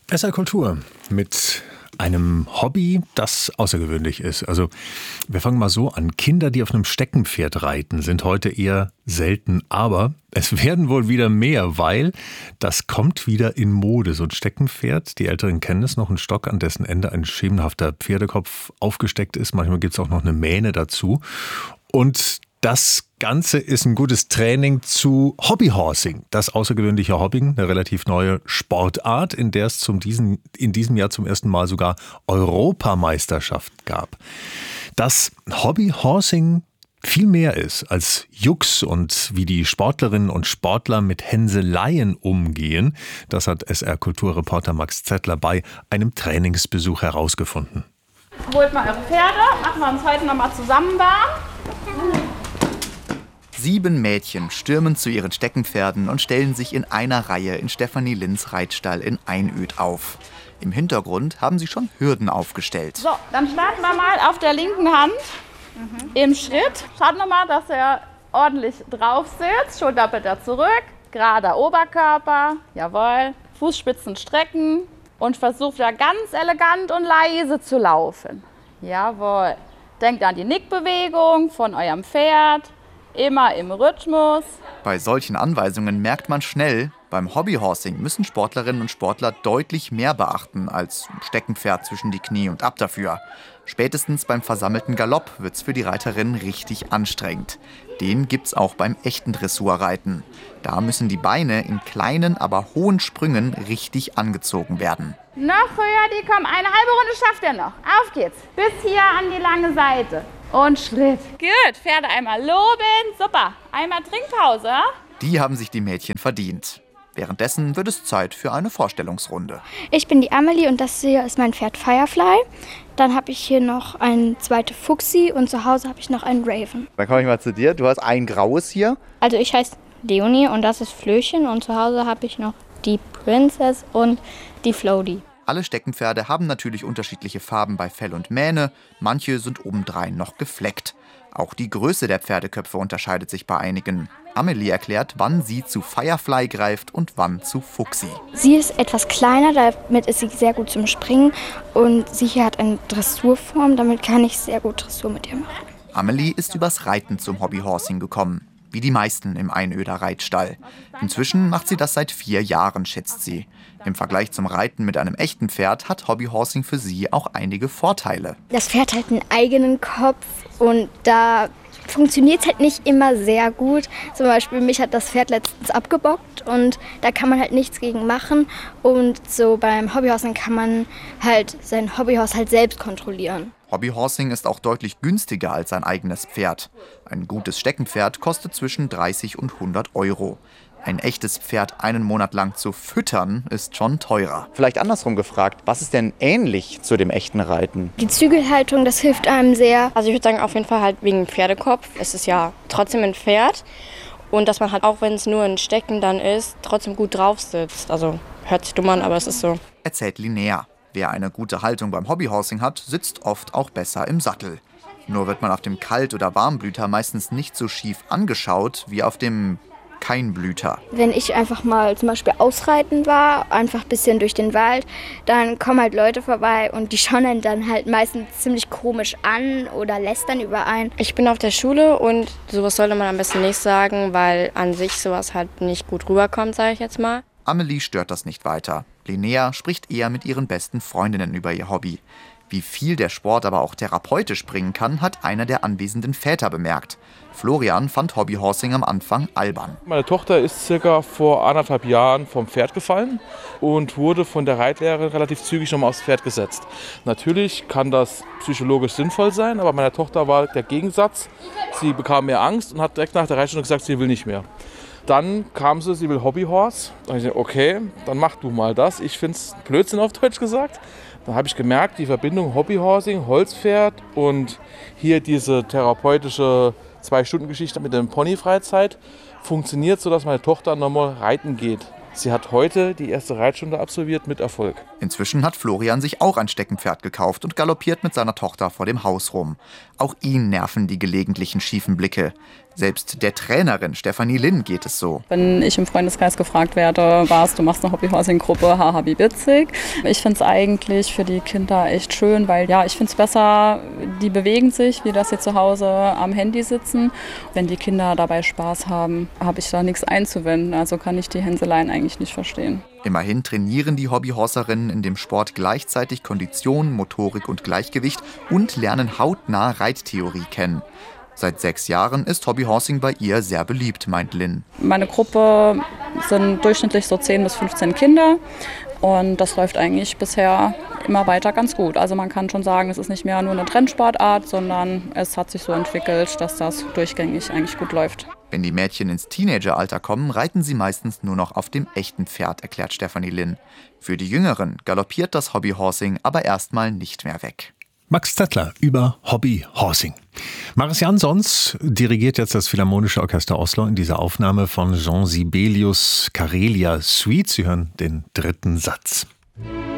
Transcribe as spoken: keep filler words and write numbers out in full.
S R Kultur mit einem Hobby, das außergewöhnlich ist. Also wir fangen mal so an. Kinder, die auf einem Steckenpferd reiten, sind heute eher selten. Aber es werden wohl wieder mehr, weil das kommt wieder in Mode. So ein Steckenpferd, die Älteren kennen es, noch ein Stock, an dessen Ende ein schemenhafter Pferdekopf aufgesteckt ist. Manchmal gibt es auch noch eine Mähne dazu. Und das Ganze ist ein gutes Training zu Hobbyhorsing. Das außergewöhnliche Hobbing, eine relativ neue Sportart, in der es zum diesen, in diesem Jahr zum ersten Mal sogar Europameisterschaft gab. Dass Hobbyhorsing viel mehr ist als Jux und wie die Sportlerinnen und Sportler mit Hänseleien umgehen, das hat S R-Kulturreporter Max Zettler bei einem Trainingsbesuch herausgefunden. Holt mal eure Pferde, machen wir uns heute noch mal zusammen warm. Sieben Mädchen stürmen zu ihren Steckenpferden und stellen sich in einer Reihe in Stefanie Linds Reitstall in Einöd auf. Im Hintergrund haben sie schon Hürden aufgestellt. So, dann starten wir mal auf der linken Hand mhm. im Schritt. Schaut nochmal, dass er ordentlich drauf sitzt. Schulterblätter zurück, gerader Oberkörper, jawohl. Fußspitzen strecken und versucht da ganz elegant und leise zu laufen. Jawohl. Denkt an die Nickbewegung von eurem Pferd. Immer im Rhythmus. Bei solchen Anweisungen merkt man schnell, beim Hobbyhorsing müssen Sportlerinnen und Sportler deutlich mehr beachten als Steckenpferd zwischen die Knie und ab dafür. Spätestens beim versammelten Galopp wird's für die Reiterinnen richtig anstrengend. Den gibt's auch beim echten Dressurreiten. Da müssen die Beine in kleinen, aber hohen Sprüngen richtig angezogen werden. Noch höher, die kommen. Eine halbe Runde schafft ihr noch. Auf geht's. Bis hier an die lange Seite. Und Schritt. Gut, Pferde einmal loben. Super. Einmal Trinkpause. Die haben sich die Mädchen verdient. Währenddessen wird es Zeit für eine Vorstellungsrunde. Ich bin die Amelie und das hier ist mein Pferd Firefly. Dann habe ich hier noch einen zweiten Fuchsi und zu Hause habe ich noch einen Raven. Dann komme ich mal zu dir. Du hast ein graues hier. Also ich heiße Leonie und das ist Flöchen und zu Hause habe ich noch die Princess und die Floaty. Alle Steckenpferde haben natürlich unterschiedliche Farben bei Fell und Mähne. Manche sind obendrein noch gefleckt. Auch die Größe der Pferdeköpfe unterscheidet sich bei einigen. Amelie erklärt, wann sie zu Firefly greift und wann zu Fuchsi. Sie ist etwas kleiner, damit ist sie sehr gut zum Springen. Und sie hier hat eine Dressurform, damit kann ich sehr gut Dressur mit ihr machen. Amelie ist übers Reiten zum Hobbyhorsing gekommen. Wie die meisten im Einöder Reitstall. Inzwischen macht sie das seit vier Jahren, schätzt sie. Im Vergleich zum Reiten mit einem echten Pferd hat Hobbyhorsing für sie auch einige Vorteile. Das Pferd hat einen eigenen Kopf und da funktioniert es halt nicht immer sehr gut. Zum Beispiel mich hat das Pferd letztens abgebockt und da kann man halt nichts gegen machen. Und so beim Hobbyhorsing kann man halt sein Hobbyhorse halt selbst kontrollieren. Hobbyhorsing ist auch deutlich günstiger als ein eigenes Pferd. Ein gutes Steckenpferd kostet zwischen dreißig und hundert Euro. Ein echtes Pferd einen Monat lang zu füttern, ist schon teurer. Vielleicht andersrum gefragt, was ist denn ähnlich zu dem echten Reiten? Die Zügelhaltung, das hilft einem sehr. Also ich würde sagen, auf jeden Fall halt wegen dem Pferdekopf. Es ist ja trotzdem ein Pferd. Und dass man halt, auch wenn es nur ein Stecken dann ist, trotzdem gut drauf sitzt. Also hört sich dumm an, aber es ist so. Erzählt Linnea. Wer eine gute Haltung beim Hobbyhorsing hat, sitzt oft auch besser im Sattel. Nur wird man auf dem Kalt- oder Warmblüter meistens nicht so schief angeschaut wie auf dem Keinblüter. Wenn ich einfach mal zum Beispiel ausreiten war, einfach ein bisschen durch den Wald, dann kommen halt Leute vorbei und die schauen einen dann halt meistens ziemlich komisch an oder lästern über einen. Ich bin auf der Schule und sowas sollte man am besten nicht sagen, weil an sich sowas halt nicht gut rüberkommt, sage ich jetzt mal. Amelie stört das nicht weiter. Linnea spricht eher mit ihren besten Freundinnen über ihr Hobby. Wie viel der Sport aber auch therapeutisch bringen kann, hat einer der anwesenden Väter bemerkt. Florian fand Hobbyhorsing am Anfang albern. Meine Tochter ist circa vor anderthalb Jahren vom Pferd gefallen und wurde von der Reitlehrerin relativ zügig nochmal aufs Pferd gesetzt. Natürlich kann das psychologisch sinnvoll sein, aber meiner Tochter war der Gegensatz. Sie bekam mehr Angst und hat direkt nach der Reitstunde gesagt, sie will nicht mehr. Dann kam sie, sie will Hobbyhorse. Da habe ich gesagt, okay, dann mach du mal das. Ich finde es Blödsinn auf Deutsch gesagt. Dann habe ich gemerkt, die Verbindung Hobbyhorsing, Holzpferd und hier diese therapeutische Zwei-Stunden-Geschichte mit der Ponyfreizeit funktioniert, sodass meine Tochter nochmal reiten geht. Sie hat heute die erste Reitstunde absolviert mit Erfolg. Inzwischen hat Florian sich auch ein Steckenpferd gekauft und galoppiert mit seiner Tochter vor dem Haus rum. Auch ihn nerven die gelegentlichen schiefen Blicke. Selbst der Trainerin Stefanie Linn geht es so. Wenn ich im Freundeskreis gefragt werde, was, du machst eine Hobbyhorsing-Gruppe, haha, wie witzig. Ich finde es eigentlich für die Kinder echt schön, weil ja, ich finde es besser, die bewegen sich, wie dass sie zu Hause am Handy sitzen. Wenn die Kinder dabei Spaß haben, habe ich da nichts einzuwenden. Also kann ich die Hänseleien eigentlich nicht verstehen. Immerhin trainieren die Hobbyhorserinnen in dem Sport gleichzeitig Kondition, Motorik und Gleichgewicht und lernen hautnah Reittheorie kennen. Seit sechs Jahren ist Hobbyhorsing bei ihr sehr beliebt, meint Linn. Meine Gruppe sind durchschnittlich so zehn bis fünfzehn Kinder und das läuft eigentlich bisher immer weiter ganz gut. Also man kann schon sagen, es ist nicht mehr nur eine Trendsportart, sondern es hat sich so entwickelt, dass das durchgängig eigentlich gut läuft. Wenn die Mädchen ins Teenageralter kommen, reiten sie meistens nur noch auf dem echten Pferd, erklärt Stefanie Linn. Für die Jüngeren galoppiert das Hobbyhorsing aber erstmal nicht mehr weg. Max Zettler über Hobbyhorsing. Marius Jansons dirigiert jetzt das Philharmonische Orchester Oslo in dieser Aufnahme von Jean Sibelius' Karelia Suite. Sie hören den dritten Satz.